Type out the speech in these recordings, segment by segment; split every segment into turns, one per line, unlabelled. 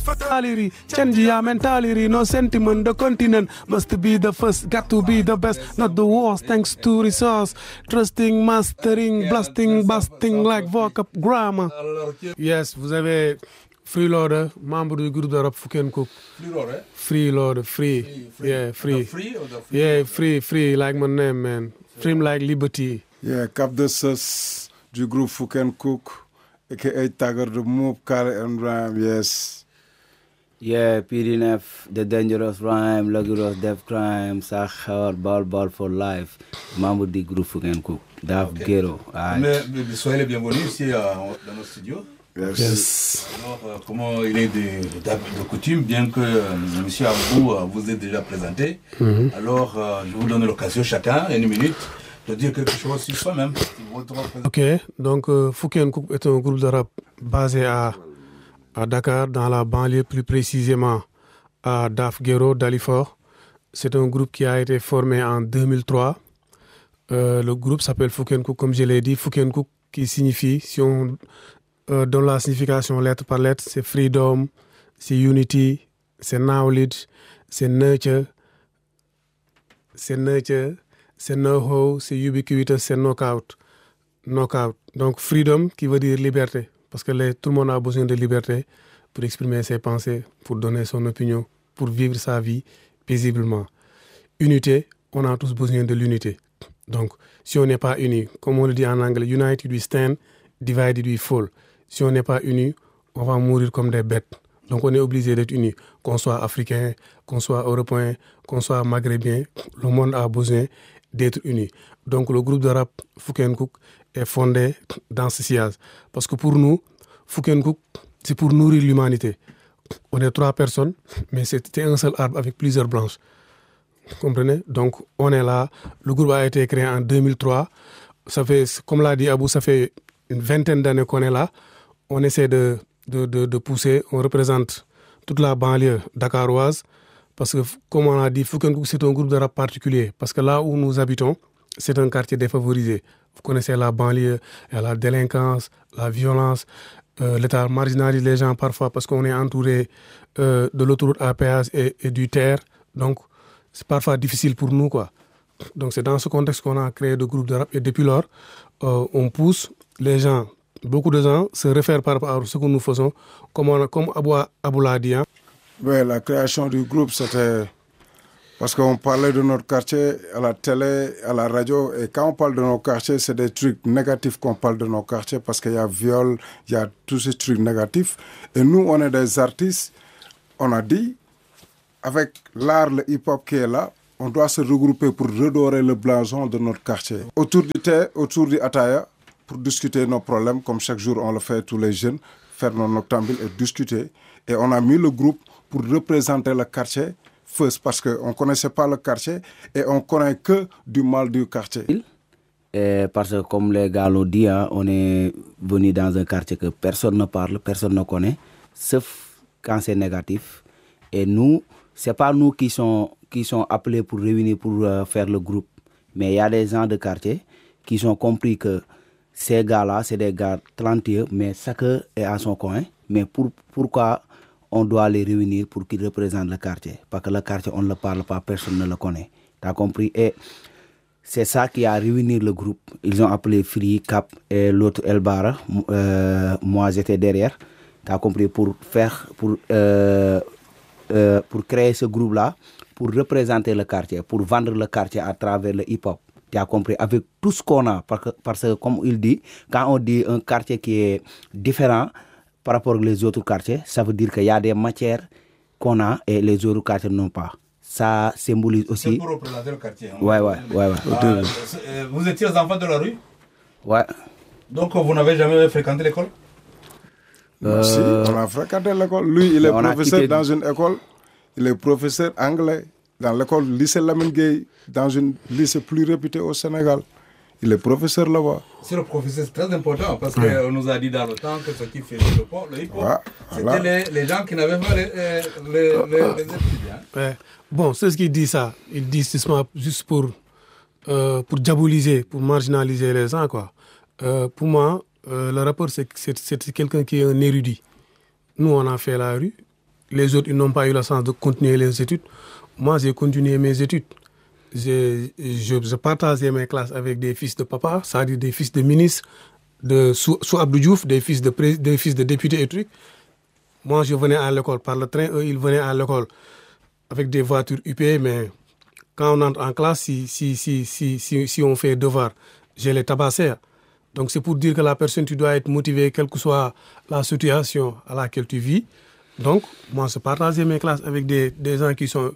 Fatality, change your mentality, no sentiment, the continent must be the first, got to be the best, not the worst, thanks to resource, trusting, mastering, blasting, busting like vocab grammar. Yes, vous avez Freeloader, membre du groupe de rap Fouken Cook.
Freeloader?
Freeloader, free. Yeah, free.
Free or the free?
Yeah, free, like my name, man. Free like liberty.
Yeah, Cap de Sus du groupe Fouken Cook, aka Tiger the Move, Kale and Ram, yes.
Yeah, PDNF, The Dangerous Rhyme, Lagos Death Crime, Sahar, Ball for Life, membre du groupe Fouken Cook, Daf Gero.
Mais soyez les bienvenus ici dans nos studios.
Yes.
Alors, comment il est de coutume, bien que M. Abou vous ait déjà présenté, alors je vous donne l'occasion chacun, une minute, de dire quelque chose sur soi-même.
Ok, donc Fouken Cook est un groupe de rap basé à Dakar, dans la banlieue, plus précisément à Daf Gero, Dalifort. C'est un groupe qui a été formé en 2003. Le groupe s'appelle Fouken Cook, comme je l'ai dit. Fouken Cook qui signifie, si on donne la signification lettre par lettre, c'est freedom, c'est unity, c'est knowledge, c'est nurture, c'est know-how, c'est ubiquitous, c'est knockout. Donc freedom qui veut dire liberté. Parce que tout le monde a besoin de liberté pour exprimer ses pensées, pour donner son opinion, pour vivre sa vie paisiblement. Unité, on a tous besoin de l'unité. Donc, si on n'est pas unis, comme on le dit en anglais, united we stand, divided we fall. Si on n'est pas unis, on va mourir comme des bêtes. Donc, on est obligé d'être unis. Qu'on soit africain, qu'on soit européen, qu'on soit maghrébin, le monde a besoin d'être unis. Donc, le groupe de rap Fouken Cook est fondé dans ce sillage. Parce que pour nous, Fouken Cook, c'est pour nourrir l'humanité. On est 3 personnes, mais c'était un seul arbre avec plusieurs branches. Vous comprenez? Donc, on est là. Le groupe a été créé en 2003. Ça fait, comme l'a dit Abou, ça fait une vingtaine d'années qu'on est là. On essaie de pousser. On représente toute la banlieue dakaroise. Parce que, comme on a dit, Fouken Cook, c'est un groupe de rap particulier. Parce que là où nous habitons, c'est un quartier défavorisé. Vous connaissez la banlieue, il y a la délinquance, la violence. L'État marginalise les gens parfois parce qu'on est entouré de l'autoroute à péage et du terre. Donc, c'est parfois difficile pour nous, quoi. Donc, c'est dans ce contexte qu'on a créé le groupe de rap. Et depuis lors, on pousse les gens. Beaucoup de gens se réfèrent par rapport à ce que nous faisons. Comme Abou l'a dit. Hein.
Oui, la création du groupe, c'était... Parce qu'on parlait de notre quartier à la télé, à la radio, et quand on parle de nos quartiers, c'est des trucs négatifs qu'on parle de nos quartiers, parce qu'il y a viol, il y a tous ces trucs négatifs. Et nous, on est des artistes, on a dit, avec l'art, le hip-hop qui est là, on doit se regrouper pour redorer le blason de notre quartier. Autour du thé, autour du ataya, pour discuter nos problèmes, comme chaque jour on le fait tous les jeunes, faire nos noctambules et discuter. Et on a mis le groupe pour représenter le quartier, parce qu'on ne connaissait pas le quartier et on ne connaît que du mal du quartier.
Parce que comme les gars l'ont dit, hein, on est venu dans un quartier que personne ne parle, personne ne connaît, sauf quand c'est négatif. Et nous, ce n'est pas nous qui sont appelés pour réunir, pour faire le groupe. Mais il y a des gens de quartier qui ont compris que ces gars-là, c'est des gars talentueux, mais chacun est à son coin. Mais pourquoi on doit les réunir pour qu'ils représentent le quartier? Parce que le quartier, on ne le parle pas, personne ne le connaît. Tu as compris? Et c'est ça qui a réuni le groupe. Ils ont appelé Free, Cap et l'autre El Bara. Moi, j'étais derrière. Tu as compris? Pour créer ce groupe-là, pour représenter le quartier, pour vendre le quartier à travers le hip-hop. Tu as compris? Avec tout ce qu'on a. Parce que, comme il dit, quand on dit un quartier qui est différent par rapport aux autres quartiers, ça veut dire qu'il y a des matières qu'on a et les autres quartiers n'ont pas. Ça symbolise aussi...
C'est pour représenter le quartier. Hein.
Ouais.
Vous étiez les enfants de la rue?
Ouais.
Donc vous n'avez jamais fréquenté l'école?
Si, on a fréquenté l'école. Lui, il est professeur dans une école. Il est professeur anglais dans l'école lycée Lamine Gueye, dans une lycée plus réputée au Sénégal. Il est professeur là-bas.
C'est le professeur, c'est très important parce qu'on nous a dit dans le temps que ce qui faisait le hip-hop, c'était les gens qui n'avaient pas les études.
Ouais. Bon, c'est ce qu'il dit ça. Il dit juste pour diaboliser, pour marginaliser les gens, quoi. Pour moi, le rappeur, c'est quelqu'un qui est un érudit. Nous, on a fait la rue. les autres, ils n'ont pas eu la chance de continuer les études. Moi, j'ai continué mes études. Je partageais mes classes avec des fils de papa, c'est-à-dire des fils de ministres, sous Abdou Diouf, des fils de députés et trucs. Moi, je venais à l'école par le train, eux, ils venaient à l'école avec des voitures UP, mais quand on entre en classe, si on fait devoir, je les tabassais. Donc, c'est pour dire que la personne, tu dois être motivé, quelle que soit la situation à laquelle tu vis. Donc, moi, je partageais mes classes avec des gens qui sont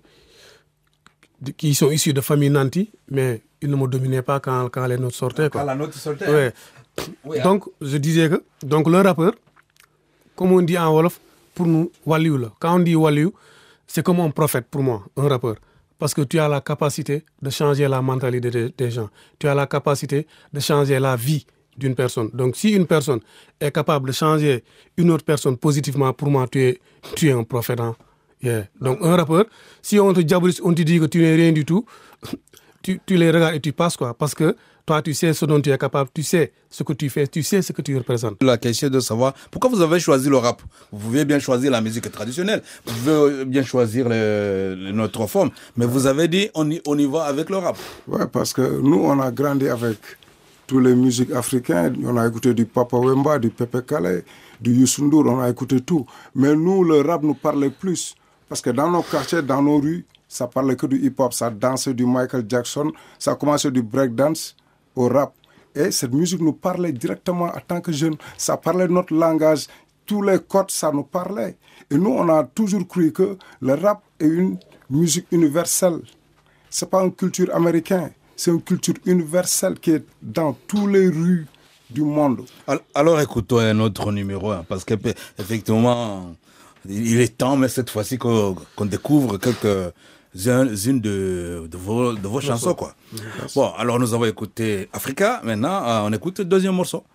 issus de familles nantis, mais ils ne me dominaient pas quand les notes sortaient. Quoi.
Quand la note sortait.
Ouais.
Oui,
donc, je disais que le rappeur, comme on dit en Wolof, pour nous, Waliou. Quand on dit Waliou, c'est comme un prophète pour moi, un rappeur. Parce que tu as la capacité de changer la mentalité des gens. Tu as la capacité de changer la vie d'une personne. Donc, si une personne est capable de changer une autre personne positivement, pour moi, tu es un prophète. Hein? Yeah. Donc, un rappeur, si on te diabolise, on te dit que tu n'es rien du tout, tu les regardes et tu passes, quoi. Parce que toi, tu sais ce dont tu es capable, tu sais ce que tu fais, tu sais ce que tu représentes.
La question de savoir pourquoi vous avez choisi le rap. Vous pouvez bien choisir la musique traditionnelle, vous pouvez bien choisir notre forme, mais vous avez dit on y va avec le rap.
Ouais, parce que nous, on a grandi avec toutes les musiques africaines. On a écouté du Papa Wemba, du Pepe Kale, du Youssou N'Dour, on a écouté tout. Mais nous, le rap nous parlait plus. Parce que dans nos quartiers, dans nos rues, ça parlait que du hip-hop, ça dansait du Michael Jackson, ça commençait du breakdance au rap. Et cette musique nous parlait directement en tant que jeunes. Ça parlait notre langage. Tous les codes, ça nous parlait. Et nous, on a toujours cru que le rap est une musique universelle. Ce n'est pas une culture américaine. C'est une culture universelle qui est dans toutes les rues du monde.
Alors écoutons un autre numéro, hein, parce qu'effectivement, il est temps, mais cette fois-ci, qu'on découvre quelques-unes de vos chansons, quoi. Bon, alors nous avons écouté Africa, maintenant on écoute le deuxième morceau.